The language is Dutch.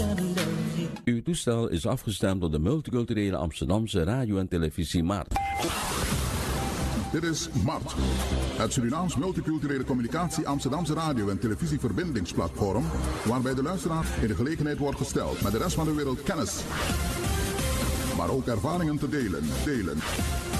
Uw toestel is afgestemd door de multiculturele Amsterdamse radio- en televisie MART. Dit is MART, het Surinaams Multiculturele Communicatie Amsterdamse radio- en televisieverbindingsplatform, waarbij de luisteraar in de gelegenheid wordt gesteld met de rest van de wereld kennis, maar ook ervaringen te delen.